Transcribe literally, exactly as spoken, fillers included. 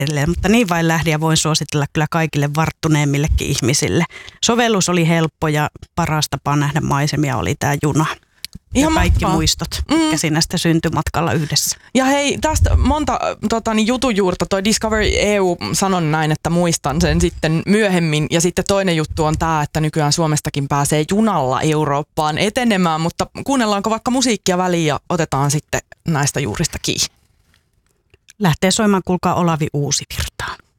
edelleen, mutta niin vain lähdin ja voin suositella kyllä kaikille varttuneemmillekin ihmisille. Sovellus oli helppo ja paras tapa nähdä maisemia oli tämä juna. Ihan ja kaikki mahtavaa. Muistot, mitkä mm. siinä sitten syntyi matkalla yhdessä. Ja hei, tästä monta tota, niin jutujuurta. Toi Discover E U sanon näin, että muistan sen sitten myöhemmin. Ja sitten toinen juttu on tämä, että nykyään Suomestakin pääsee junalla Eurooppaan etenemään. Mutta kuunnellaanko vaikka musiikkia väliin ja otetaan sitten näistä juurista kiinni. Lähtee soimaan, kuulkaa Olavi Uusivirtaa.